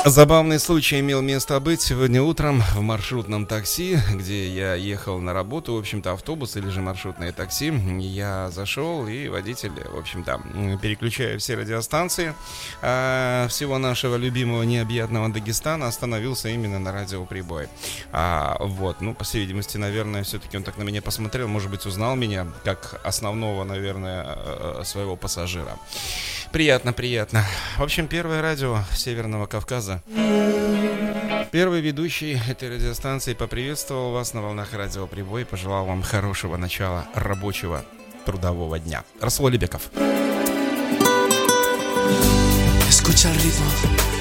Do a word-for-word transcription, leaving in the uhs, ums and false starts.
Забавный случай имел место быть сегодня утром в маршрутном такси, где я ехал на работу, в общем-то, автобус или же маршрутное такси. Я зашел, и водитель, в общем-то, переключая все радиостанции а, всего нашего любимого необъятного Дагестана, остановился именно на радиоприбое. А, вот, ну, по всей видимости, наверное, все-таки он так на меня посмотрел, может быть, узнал меня как основного, наверное, своего пассажира. Приятно, приятно. В общем, первое радио Северного Кавказа. Первый ведущий этой радиостанции поприветствовал вас на волнах радиоприбой и пожелал вам хорошего начала рабочего трудового дня. Расул Алибеков. Escucha el ritmo.